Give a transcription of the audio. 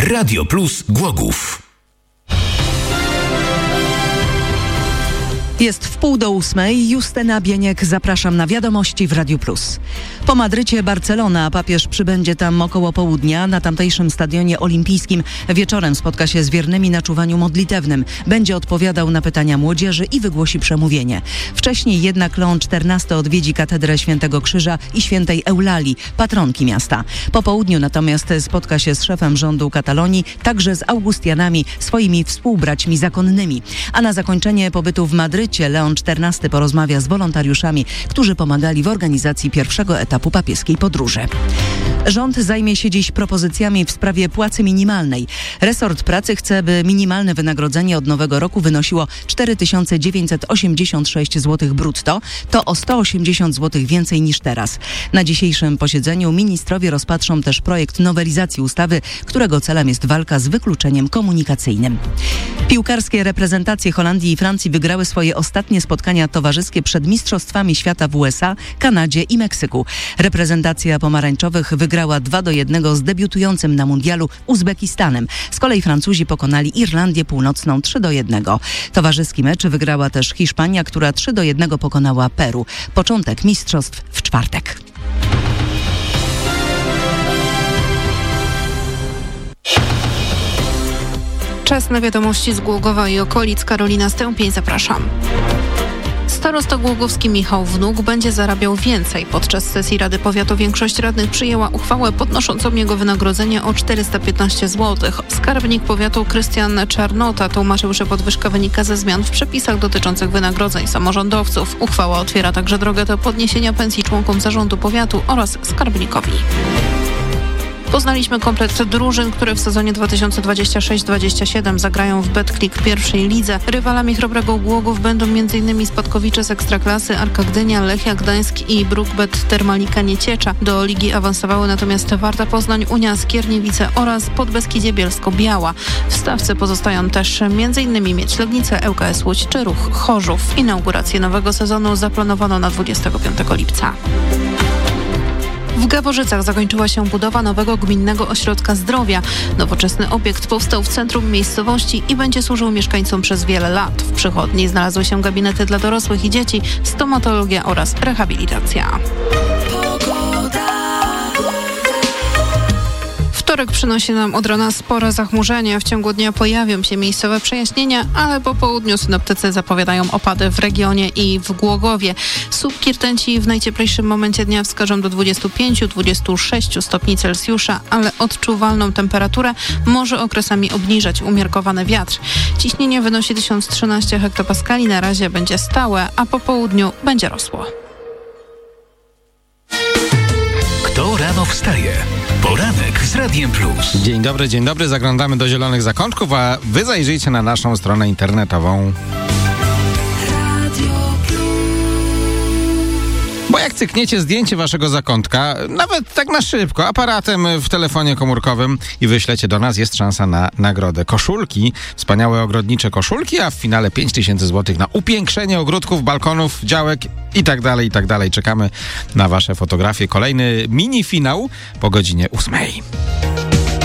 Radio Plus Głogów. Jest 7:30. Justyna Bieniek, zapraszam na wiadomości w Radiu Plus. Po Madrycie Barcelona, papież przybędzie tam około południa. Na tamtejszym stadionie olimpijskim wieczorem spotka się z wiernymi na czuwaniu modlitewnym. Będzie odpowiadał na pytania młodzieży i wygłosi przemówienie. Wcześniej jednak Leon XIV odwiedzi katedrę Świętego Krzyża i Świętej Eulalii, patronki miasta. Po południu natomiast spotka się z szefem rządu Katalonii, także z Augustianami, swoimi współbraćmi zakonnymi. A na zakończenie pobytu w Madrycie Leon XIV porozmawia z wolontariuszami, którzy pomagali w organizacji pierwszego etapu papieskiej podróży. Rząd zajmie się dziś propozycjami w sprawie płacy minimalnej. Resort pracy chce, by minimalne wynagrodzenie od nowego roku wynosiło 4986 zł brutto. To o 180 zł więcej niż teraz. Na dzisiejszym posiedzeniu ministrowie rozpatrzą też projekt nowelizacji ustawy, którego celem jest walka z wykluczeniem komunikacyjnym. Piłkarskie reprezentacje Holandii i Francji wygrały swoje ostatnie spotkania towarzyskie przed Mistrzostwami Świata w USA, Kanadzie i Meksyku. Reprezentacja pomarańczowych wygrała 2-1 z debiutującym na mundialu Uzbekistanem. Z kolei Francuzi pokonali Irlandię Północną 3-1. Towarzyski mecz wygrała też Hiszpania, która 3-1 pokonała Peru. Początek mistrzostw w czwartek. Czas na wiadomości z Głogowa i okolic. Karolina Stępień, zapraszam. Starosta głogowski Michał Wnuk będzie zarabiał więcej. Podczas sesji Rady Powiatu większość radnych przyjęła uchwałę podnoszącą jego wynagrodzenie o 415 zł. Skarbnik powiatu Krystian Czarnota tłumaczył, że podwyżka wynika ze zmian w przepisach dotyczących wynagrodzeń samorządowców. Uchwała otwiera także drogę do podniesienia pensji członkom zarządu powiatu oraz skarbnikowi. Poznaliśmy komplet drużyn, które w sezonie 2026-27 zagrają w Betclic pierwszej lidze. Rywalami Chrobrego Głogów będą m.in. spadkowicze z Ekstraklasy Arka Gdynia, Lechia Gdańsk i Brukbet Termalika Nieciecza. Do ligi awansowały natomiast Warta Poznań, Unia Skierniewice oraz Podbeskidzie Bielsko-Biała. W stawce pozostają też m.in. Miedź Legnice, ŁKS Łódź czy Ruch Chorzów. Inaugurację nowego sezonu zaplanowano na 25 lipca. W Gaworzycach zakończyła się budowa nowego gminnego ośrodka zdrowia. Nowoczesny obiekt powstał w centrum miejscowości i będzie służył mieszkańcom przez wiele lat. W przychodni znalazły się gabinety dla dorosłych i dzieci, stomatologia oraz rehabilitacja. Wtorek przynosi nam od rana spore zachmurzenie. W ciągu dnia pojawią się miejscowe przejaśnienia, ale po południu synoptycy zapowiadają opady w regionie i w Głogowie. Słupki rtęci w najcieplejszym momencie dnia wskażą do 25-26 stopni Celsjusza, ale odczuwalną temperaturę może okresami obniżać umiarkowany wiatr. Ciśnienie wynosi 1013 hektopaskali, na razie będzie stałe, a po południu będzie rosło. Kto rano wstaje? Poranek z Radiem Plus. Dzień dobry. Zaglądamy do Zielonych Zakątków, a wy zajrzyjcie na naszą stronę internetową. Bo jak cykniecie zdjęcie waszego zakątka, nawet tak na szybko, aparatem w telefonie komórkowym i wyślecie do nas, jest szansa na nagrodę. Koszulki, wspaniałe ogrodnicze koszulki, a w finale 5000 zł na upiększenie ogródków, balkonów, działek i tak dalej. Czekamy na wasze fotografie. Kolejny mini finał po godzinie 8.